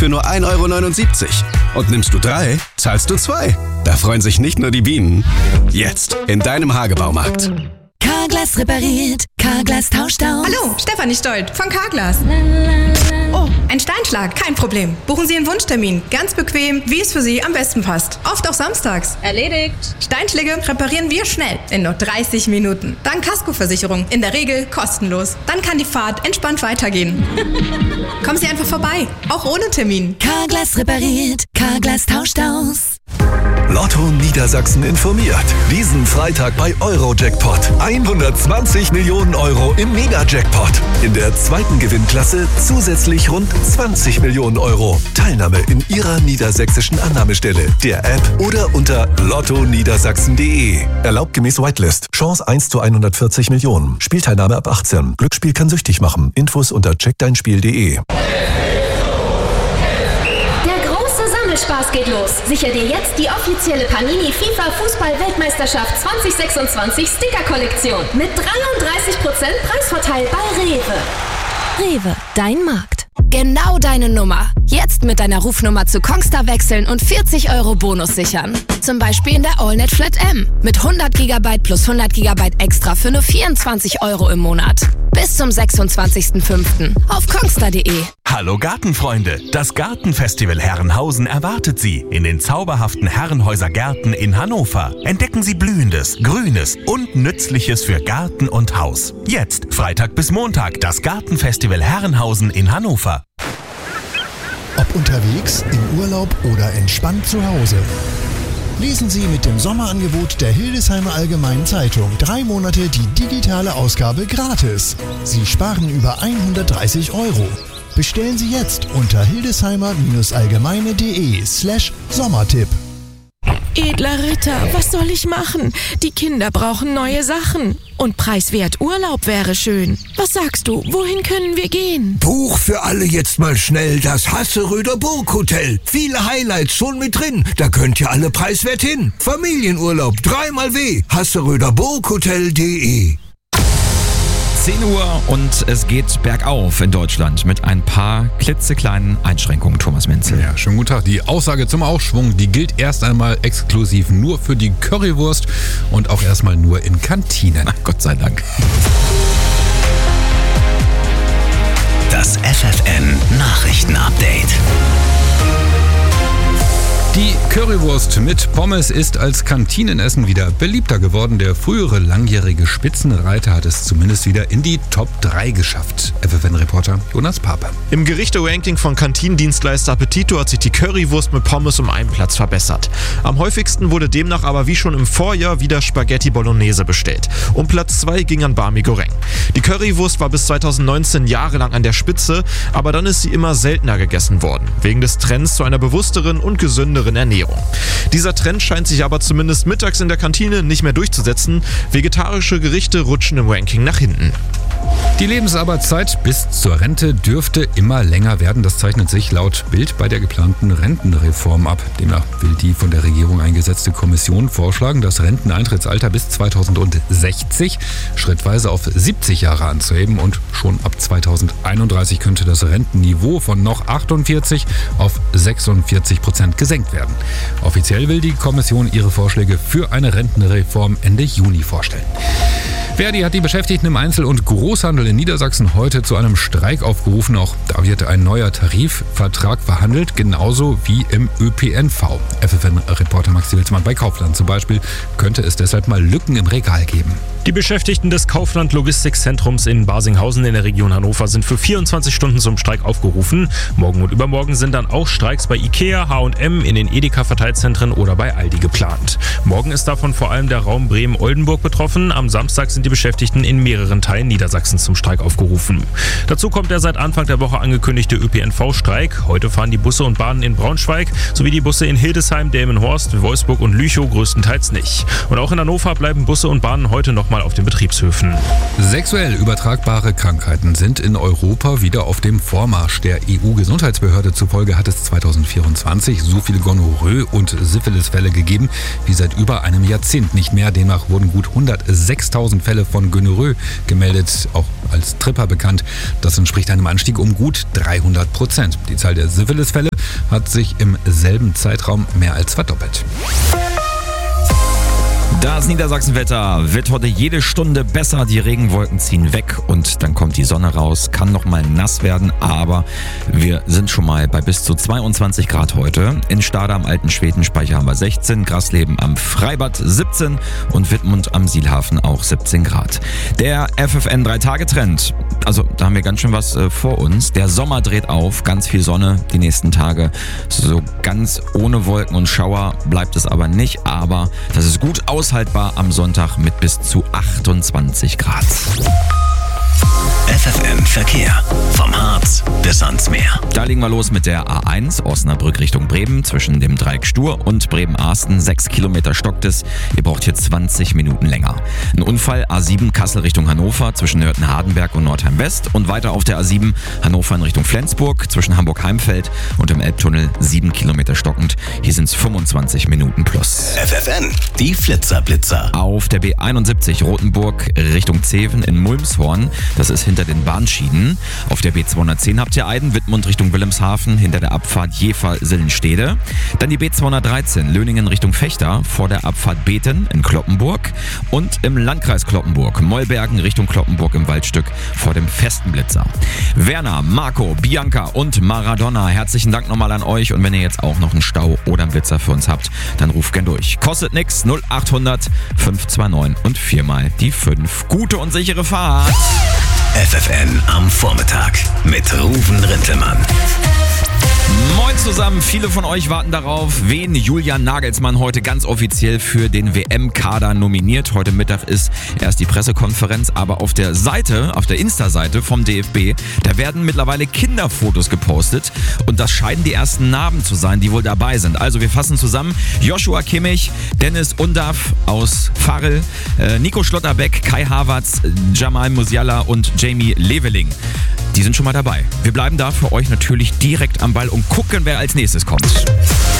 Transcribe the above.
für nur 1,79 €. Und nimmst du 3, zahlst du 2. Da freuen sich nicht nur die Bienen. Jetzt in deinem Hagebaumarkt. Carglass repariert, Carglass tauscht aus. Hallo, Stefanie Stolt von Carglass. Oh, ein Steinschlag, kein Problem. Buchen Sie einen Wunschtermin. Ganz bequem, wie es für Sie am besten passt. Oft auch samstags. Erledigt. Steinschläge reparieren wir schnell, in nur 30 Minuten. Dank Kaskoversicherung, in der Regel kostenlos. Dann kann die Fahrt entspannt weitergehen. Kommen Sie einfach vorbei, auch ohne Termin. Carglass repariert, Carglass tauscht aus. Lotto Niedersachsen informiert. Diesen Freitag bei Eurojackpot. 120 Millionen € im Mega-Jackpot. In der zweiten Gewinnklasse zusätzlich rund 20 Millionen €. Teilnahme in Ihrer niedersächsischen Annahmestelle, der App oder unter lottoniedersachsen.de. Erlaubt gemäß Whitelist. Chance 1 zu 140 Millionen. Spielteilnahme ab 18. Glücksspiel kann süchtig machen. Infos unter checkdeinspiel.de. Spaß geht los. Sicher dir jetzt die offizielle Panini FIFA Fußball-Weltmeisterschaft 2026 Sticker-Kollektion mit 33% Preisvorteil bei Rewe. Rewe, dein Markt. Genau deine Nummer. Jetzt mit deiner Rufnummer zu Kongstar wechseln und 40 € Bonus sichern. Zum Beispiel in der AllNet Flat M. Mit 100 GB plus 100 GB extra für nur 24 € im Monat. Bis zum 26.05. auf kongstar.de. Hallo Gartenfreunde, das Gartenfestival Herrenhausen erwartet Sie in den zauberhaften Herrenhäuser Gärten in Hannover. Entdecken Sie Blühendes, Grünes und Nützliches für Garten und Haus. Jetzt, Freitag bis Montag, das Gartenfestival Herrenhausen in Hannover. Ob unterwegs, im Urlaub oder entspannt zu Hause. Lesen Sie mit dem Sommerangebot der Hildesheimer Allgemeinen Zeitung 3 Monate die digitale Ausgabe gratis. Sie sparen über 130 €. Bestellen Sie jetzt unter hildesheimer-allgemeine.de/Sommertipp. Edler Ritter, was soll ich machen? Die Kinder brauchen neue Sachen. Und preiswert Urlaub wäre schön. Was sagst du, wohin können wir gehen? Buch für alle jetzt mal schnell das Hasseröder Burghotel. Viele Highlights schon mit drin. Da könnt ihr alle preiswert hin. Familienurlaub 3x W. hasseröderburghotel.de. 10 Uhr und es geht bergauf in Deutschland mit ein paar klitzekleinen Einschränkungen. Thomas Menzel. Ja, schönen guten Tag. Die Aussage zum Aufschwung, die gilt erst einmal exklusiv nur für die Currywurst und auch erstmal nur in Kantinen. Ach, Gott sei Dank. Das FFN Nachrichtenupdate. Die Currywurst mit Pommes ist als Kantinenessen wieder beliebter geworden. Der frühere langjährige Spitzenreiter hat es zumindest wieder in die Top 3 geschafft. FFN-Reporter Jonas Pape. Im Gerichte-Ranking von Kantinendienstleister Appetito hat sich die Currywurst mit Pommes um einen Platz verbessert. Am häufigsten wurde demnach aber wie schon im Vorjahr wieder Spaghetti Bolognese bestellt. Um Platz 2 ging an Barmi Goreng. Die Currywurst war bis 2019 jahrelang an der Spitze, aber dann ist sie immer seltener gegessen worden, wegen des Trends zu einer bewussteren und gesünderen Ernährung. Dieser Trend scheint sich aber zumindest mittags in der Kantine nicht mehr durchzusetzen. Vegetarische Gerichte rutschen im Ranking nach hinten. Die Lebensarbeitszeit bis zur Rente dürfte immer länger werden. Das zeichnet sich laut Bild bei der geplanten Rentenreform ab. Demnach will die von der Regierung eingesetzte Kommission vorschlagen, das Renteneintrittsalter bis 2060 schrittweise auf 70 Jahre anzuheben und schon ab 2031 könnte das Rentenniveau von noch 48 auf 46% gesenkt werden. Offiziell will die Kommission ihre Vorschläge für eine Rentenreform Ende Juni vorstellen. Verdi hat die Beschäftigten im Einzel- und Großhandel in Niedersachsen heute zu einem Streik aufgerufen. Auch da wird ein neuer Tarifvertrag verhandelt, genauso wie im ÖPNV. FFN-Reporter Maxi Wilsmann: Bei Kaufland zum Beispiel könnte es deshalb mal Lücken im Regal geben. Die Beschäftigten des Kaufland Logistikzentrums in Barsinghausen in der Region Hannover sind für 24 Stunden zum Streik aufgerufen. Morgen und übermorgen sind dann auch Streiks bei Ikea, H&M, in den Edeka-Verteilzentren oder bei Aldi geplant. Morgen ist davon vor allem der Raum Bremen-Oldenburg betroffen. Am Samstag sind die Beschäftigten in mehreren Teilen Niedersachsens zum Streik aufgerufen. Dazu kommt der seit Anfang der Woche angekündigte ÖPNV-Streik. Heute fahren die Busse und Bahnen in Braunschweig sowie die Busse in Hildesheim, Delmenhorst, Wolfsburg und Lüchow größtenteils nicht. Und auch in Hannover bleiben Busse und Bahnen heute noch mal auf den Betriebshöfen. Sexuell übertragbare Krankheiten sind in Europa wieder auf dem Vormarsch. Der EU-Gesundheitsbehörde zufolge hat es 2024 so viele Gonorrhoe- und Syphilisfälle gegeben wie seit über einem Jahrzehnt nicht mehr. Demnach wurden gut 106.000 Fälle von Gonorrhoe gemeldet, auch als Tripper bekannt. Das entspricht einem Anstieg um gut 300%. Die Zahl der Syphilisfälle hat sich im selben Zeitraum mehr als verdoppelt. Das Niedersachsenwetter wird heute jede Stunde besser. Die Regenwolken ziehen weg und dann kommt die Sonne raus. Kann noch mal nass werden, aber wir sind schon mal bei bis zu 22 Grad heute. In Stade am Alten Schwedenspeicher haben wir 16, Grasleben am Freibad 17 und Wittmund am Sielhafen auch 17 Grad. Der FFN 3-Tage-Trend, also da haben wir ganz schön was vor uns. Der Sommer dreht auf, ganz viel Sonne die nächsten Tage. So ganz ohne Wolken und Schauer bleibt es aber nicht, aber das ist gut aushaltbar am Sonntag mit bis zu 28 Grad. FFN Verkehr. Vom Harz bis ans Meer. Da legen wir los mit der A1 Osnabrück Richtung Bremen zwischen dem Dreieck Stur und Bremen-Arsten. 6 Kilometer stockt es. Ihr braucht hier 20 Minuten länger. Ein Unfall A7 Kassel Richtung Hannover zwischen Nörten-Hardenberg und Nordheim-West. Und weiter auf der A7 Hannover in Richtung Flensburg zwischen Hamburg-Heimfeld und im Elbtunnel 7 Kilometer stockend. Hier sind es 25 Minuten plus. FFN, die Flitzer-Blitzer. Auf der B71 Rothenburg Richtung Zeven in Mulmshorn. Das ist hinter den Bahnschienen. Auf der B210 habt ihr Eiden, Wittmund Richtung Wilhelmshaven, hinter der Abfahrt Jever-Sillenstede. Dann die B213 Löningen Richtung Fechter, vor der Abfahrt Beten in Cloppenburg. Und im Landkreis Cloppenburg, Mollbergen Richtung Cloppenburg im Waldstück vor dem Festenblitzer. Werner, Marco, Bianca und Maradona, herzlichen Dank nochmal an euch. Und wenn ihr jetzt auch noch einen Stau oder einen Blitzer für uns habt, dann ruft gern durch. Kostet nix, 0800 529 und 4 mal die 5. Gute und sichere Fahrt! FFN am Vormittag mit Ruven Rintelmann. Moin zusammen, viele von euch warten darauf, wen Julian Nagelsmann heute ganz offiziell für den WM-Kader nominiert. Heute Mittag ist erst die Pressekonferenz, aber auf der Seite, auf der Insta-Seite vom DFB, da werden mittlerweile Kinderfotos gepostet und das scheinen die ersten Namen zu sein, die wohl dabei sind. Also wir fassen zusammen: Joshua Kimmich, Dennis Undav aus Farel, Nico Schlotterbeck, Kai Havertz, Jamal Musiala und Jamie Leveling. Die sind schon mal dabei. Wir bleiben da für euch natürlich direkt am Ball und gucken, wer als nächstes kommt.